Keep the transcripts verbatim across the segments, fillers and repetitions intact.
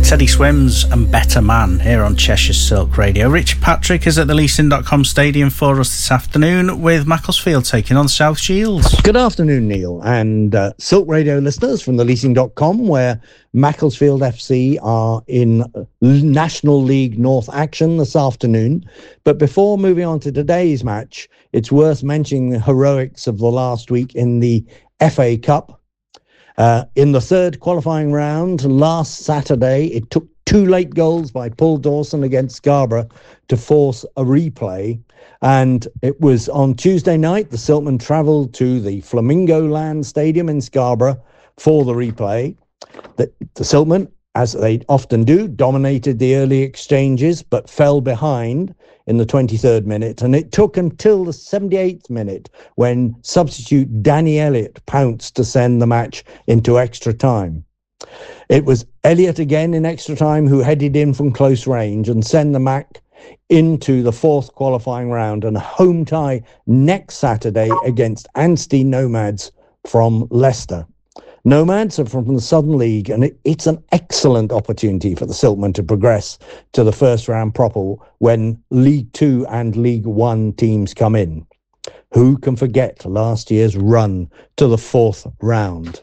Teddy Swims and Better Man here on Cheshire Silk Radio. Rich Patrick is at the leasing dot com stadium for us this afternoon with Macclesfield taking on South Shields. Good afternoon, Neil, and uh, Silk Radio listeners from the leasing dot com, where Macclesfield F C are in National League North action this afternoon. But before moving on to today's match, it's worth mentioning the heroics of the last week in the F A Cup. Uh, in the third qualifying round last Saturday, it took two late goals by Paul Dawson against Scarborough to force a replay. And it was on Tuesday night, the Siltmen travelled to the Flamingo Land Stadium in Scarborough for the replay. The, the Siltmen, as they often do, dominated the early exchanges, but fell behind in the twenty-third minute. And it took until the seventy-eighth minute when substitute Danny Elliott pounced to send the match into extra time. It was Elliott again in extra time who headed in from close range and sent the match into the fourth qualifying round and a home tie next Saturday against Anstey Nomads from Leicester. Nomads are from the Southern League, and it, it's an excellent opportunity for the Siltmen to progress to the first round proper when League Two and League One teams come in. Who can forget last year's run to the fourth round?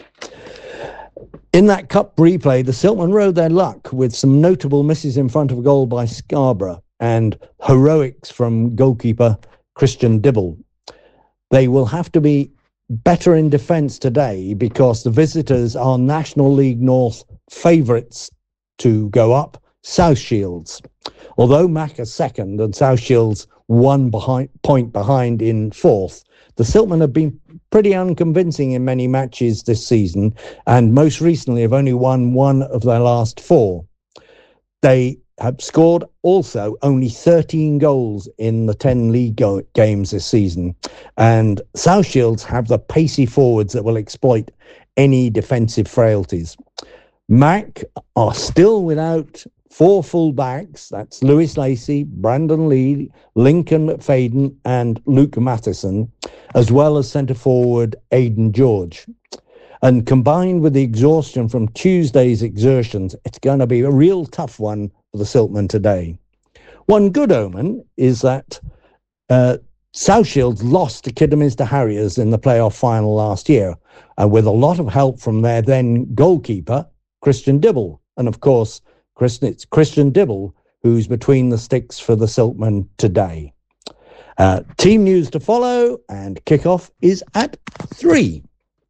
In that cup replay, the Siltmen rode their luck with some notable misses in front of goal by Scarborough and heroics from goalkeeper Christian Dibble. They will have to be better in defence today because the visitors are National League North favourites to go up, South Shields. Although Mac are second and South Shields one behind, point behind in fourth, the Siltmen have been pretty unconvincing in many matches this season and most recently have only won one of their last four. They have scored also only thirteen goals in the ten league go- games this season. And South Shields have the pacey forwards that will exploit any defensive frailties. Mac are still without four full-backs. That's Lewis Lacey, Brandon Lee, Lincoln McFadden and Luke Matheson, as well as centre-forward Aidan George. And combined with the exhaustion from Tuesday's exertions, it's going to be a real tough one for the Siltmen today. One good omen is that uh, South Shields lost to Kidderminster Harriers in the playoff final last year, uh, with a lot of help from their then goalkeeper, Christian Dibble. And of course, Christian, it's Christian Dibble who's between the sticks for the Siltmen today. Uh, team news to follow, and kickoff is at three.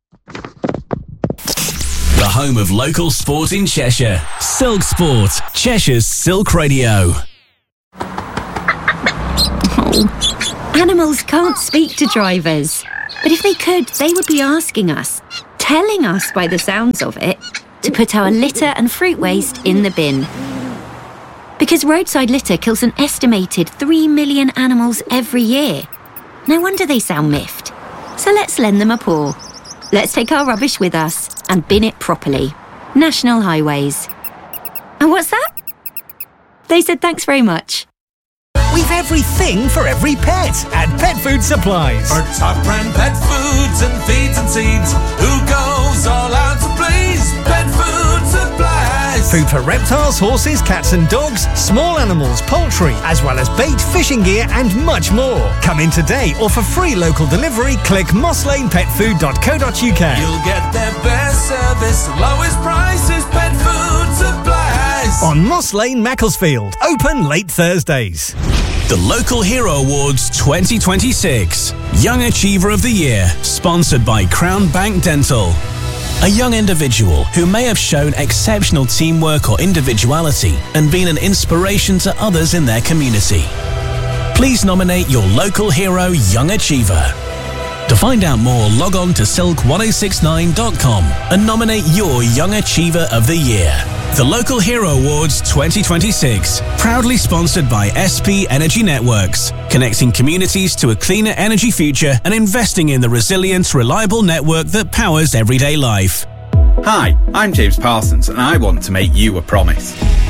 The home of local sport in Cheshire. Silk Sport, Cheshire's Silk Radio. Oh, animals can't speak to drivers. But if they could, they would be asking us, telling us by the sounds of it, to put our litter and fruit waste in the bin. Because roadside litter kills an estimated three million animals every year. No wonder they sound miffed. So let's lend them a paw. Let's take our rubbish with us and bin it properly. National Highways. And what's that? They said thanks very much. We've everything for every pet at Pet Food Supplies. For top brand pet foods and feeds and seeds, who goes all out to please? Pet Food Supplies. Food for reptiles, horses, cats and dogs, small animals, poultry, as well as bait, fishing gear and much more. Come in today or for free local delivery, click moss lane pet food dot co dot uk. You'll get their best service, lowest prices, Pet Food Supplies. On Moss Lane, Macclesfield. Open late Thursdays. The Local Hero Awards twenty twenty-six. Young Achiever of the Year, sponsored by Crown Bank Dental. A young individual who may have shown exceptional teamwork or individuality and been an inspiration to others in their community. Please nominate your local hero Young Achiever. To find out more, log on to silk ten sixty-nine dot com and nominate your Young Achiever of the Year. The Local Hero Awards twenty twenty-six, proudly sponsored by S P Energy Networks, connecting communities to a cleaner energy future and investing in the resilient, reliable network that powers everyday life. Hi, I'm James Parsons and I want to make you a promise.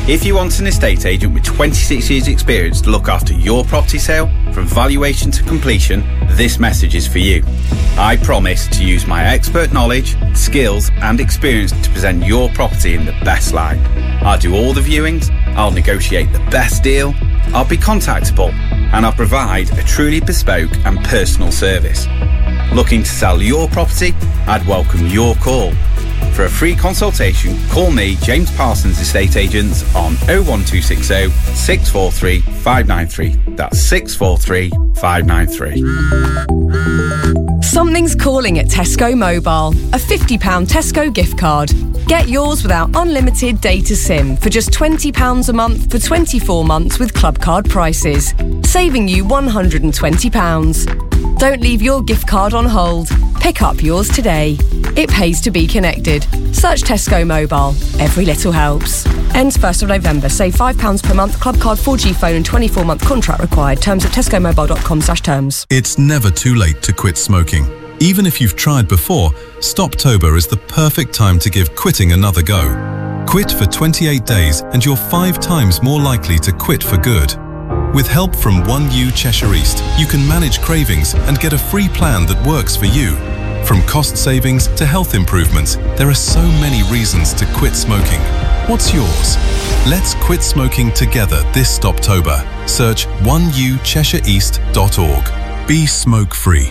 If you want an estate agent with twenty-six years experience to look after your property sale, from valuation to completion, this message is for you. I promise to use my expert knowledge, skills and experience to present your property in the best light. I'll do all the viewings, I'll negotiate the best deal, I'll be contactable, and I'll provide a truly bespoke and personal service. Looking to sell your property? I'd welcome your call. For a free consultation, call me, James Parsons Estate Agents, on oh one two six oh, six four three, five nine three. That's six four three, five nine three. Something's calling at Tesco Mobile. A fifty pounds Tesco gift card. Get yours without unlimited data SIM for just twenty pounds a month for twenty-four months with club card prices, saving you one hundred twenty pounds. Don't leave your gift card on hold. Pick up yours today. It pays to be connected. Search Tesco Mobile. Every little helps. Ends first of November. Save five pounds per month. Club card four G phone and twenty-four month contract required. Terms at tesco mobile dot com slash terms. It's never too late to quit smoking. Even if you've tried before, Stoptober is the perfect time to give quitting another go. Quit for twenty-eight days and you're five times more likely to quit for good. With help from one U Cheshire East, you can manage cravings and get a free plan that works for you. From cost savings to health improvements, there are so many reasons to quit smoking. What's yours? Let's quit smoking together this Stoptober. Search one u cheshire east dot org. Be smoke-free.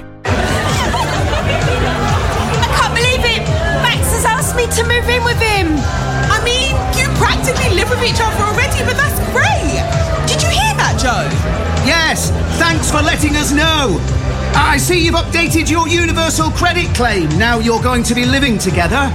I can't believe it! Max has asked me to move in with him! I mean, you practically live with each other already, but that's great! Did you hear that, Joe? Yes, thanks for letting us know. I see you've updated your universal credit claim. Now you're going to be living together.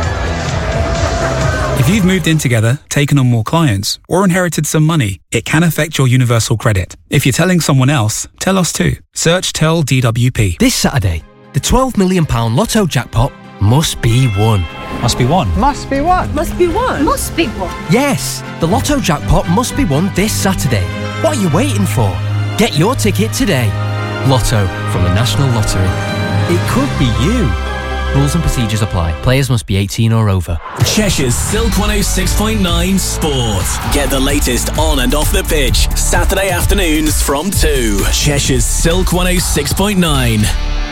If you've moved in together, taken on more clients, or inherited some money, it can affect your universal credit. If you're telling someone else, tell us too. Search Tell D W P. This Saturday, the twelve million pounds Lotto jackpot must be won. Must be won. Must be won. Must be won. Must be won. Yes, the Lotto jackpot must be won this Saturday. What are you waiting for? Get your ticket today. Lotto from the National Lottery. It could be you. Rules and procedures apply. Players must be eighteen or over. Cheshire's Silk one oh six point nine Sport. Get the latest on and off the pitch. Saturday afternoons from two. Cheshire's Silk one oh six point nine.